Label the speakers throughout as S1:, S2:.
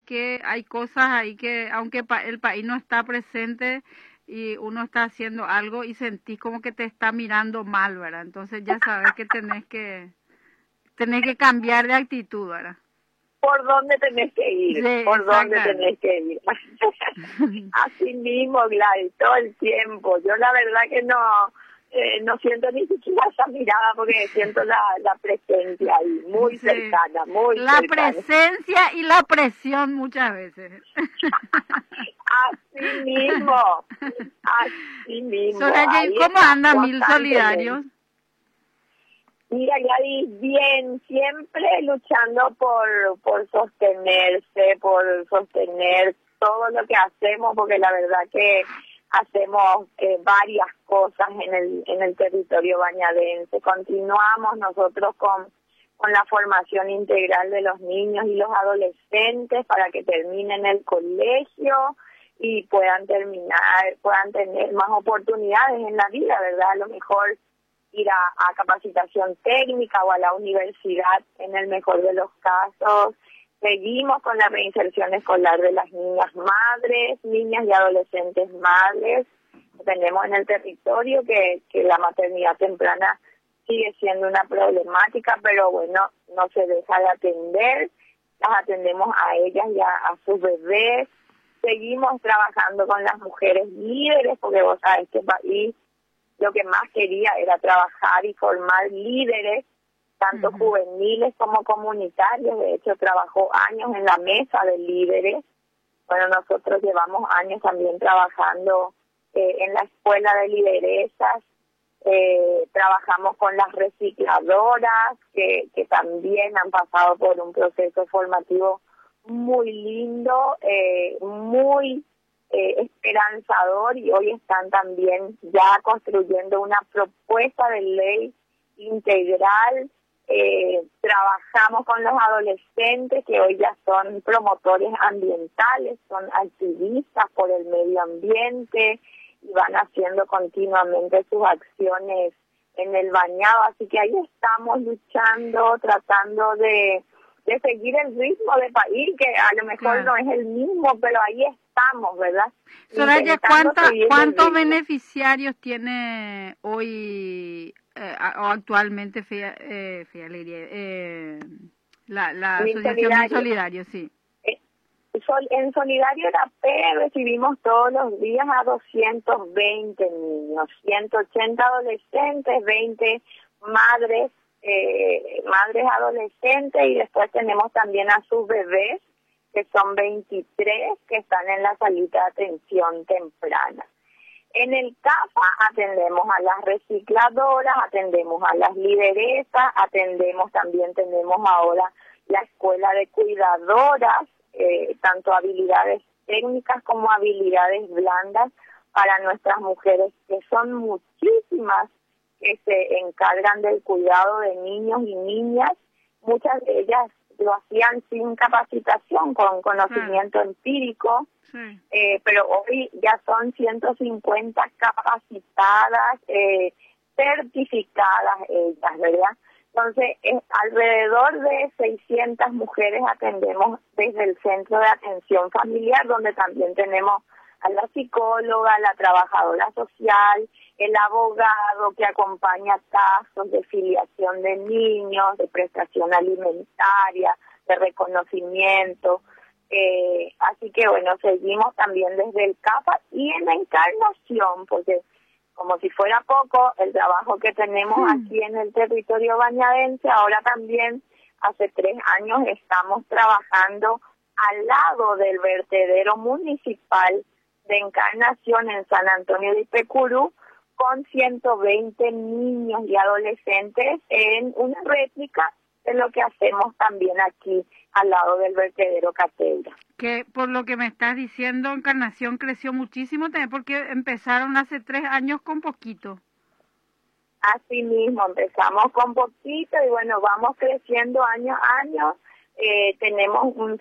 S1: que hay cosas ahí que, aunque el país no está presente y uno está haciendo algo y sentís como que te está mirando mal, ¿verdad? Entonces ya sabes que tenés que cambiar de actitud, ¿verdad?
S2: ¿Por dónde tenés que ir?
S1: Sí,
S2: ¿Por dónde tenés que ir? Así mismo, Gladys, todo el tiempo. Yo la verdad que no siento ni siquiera esa mirada porque siento la presencia ahí, muy
S1: sí,
S2: cercana, muy
S1: la
S2: cercana.
S1: presencia y la presión muchas veces.
S2: Así mismo, así mismo.
S1: Soraya, ¿y cómo anda Mil Solidarios?
S2: Mira, Gladys, bien, siempre luchando por sostenerse, por sostener todo lo que hacemos, porque la verdad que hacemos varias cosas en el territorio bañadense. Continuamos nosotros con la formación integral de los niños y los adolescentes para que terminen el colegio y puedan tener más oportunidades en la vida, ¿verdad? A lo mejor ir a capacitación técnica o a la universidad en el mejor de los casos. Seguimos con la reinserción escolar de las niñas madres, niñas y adolescentes madres. Tenemos en el territorio que la maternidad temprana sigue siendo una problemática, pero bueno, no se deja de atender. Las atendemos a ellas y a sus bebés. Seguimos trabajando con las mujeres líderes, porque vos sabés que país lo que más quería era trabajar y formar líderes, tanto juveniles como comunitarios. De hecho, trabajó años en la mesa de líderes. Bueno, nosotros llevamos años también trabajando en la escuela de lideresas. Trabajamos con las recicladoras, que también han pasado por un proceso formativo muy lindo, muy esperanzador, y hoy están también ya construyendo una propuesta de ley integral. Trabajamos con los adolescentes que hoy ya son promotores ambientales, son activistas por el medio ambiente y van haciendo continuamente sus acciones en el bañado, así que ahí estamos luchando, tratando de seguir el ritmo de país, que a lo mejor no es el mismo, pero ahí estamos, ¿verdad?
S1: Soraya, ¿cuántos beneficiarios tiene hoy o actualmente la Asociación Mil Solidarios? Sí.
S2: En Solidario RAPE recibimos todos los días a 220 niños, 180 adolescentes, 20 madres adolescentes, y después tenemos también a sus bebés, que son 23, que están en la salita de atención temprana. En el CAFA atendemos a las recicladoras, atendemos a las lideresas, también tenemos ahora la escuela de cuidadoras, tanto habilidades técnicas como habilidades blandas para nuestras mujeres, que son muchísimas, que se encargan del cuidado de niños y niñas. Muchas de ellas lo hacían sin capacitación, con conocimiento empírico, pero hoy ya son 150 capacitadas, certificadas ellas, ¿verdad? Entonces, alrededor de 600 mujeres atendemos desde el Centro de Atención Familiar, donde también tenemos a la psicóloga, la trabajadora social, el abogado que acompaña casos de filiación de niños, de prestación alimentaria, de reconocimiento. Así que bueno, seguimos también desde el CAFA y en la Encarnación, porque como si fuera poco el trabajo que tenemos aquí en el territorio bañadense, ahora también hace 3 años estamos trabajando al lado del vertedero municipal de Encarnación en San Antonio de Ipecurú, con 120 niños y adolescentes en una réplica de lo que hacemos también aquí al lado del vertedero Catedra.
S1: Que por lo que me estás diciendo, Encarnación creció muchísimo también, porque empezaron hace 3 años con poquito.
S2: Así mismo, empezamos con poquito y bueno, vamos creciendo año a año. Tenemos una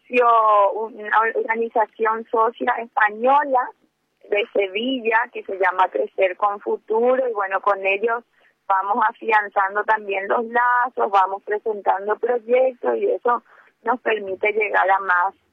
S2: organización socia española de Sevilla que se llama Crecer con Futuro, y bueno, con ellos vamos afianzando también los lazos, vamos presentando proyectos, y eso nos permite llegar a más